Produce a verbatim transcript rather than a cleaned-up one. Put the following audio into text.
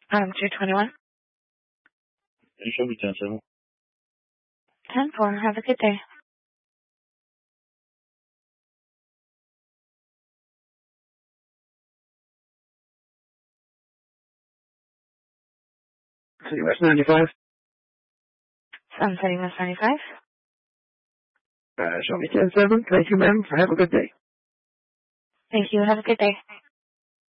Um, two twenty-one. You show me ten seven. ten four. Have a good day. City West ninety-five. Sunsetting West ninety-five. Uh, show me ten seven. Thank you, ma'am. Have a good day. Thank you. Have a good day.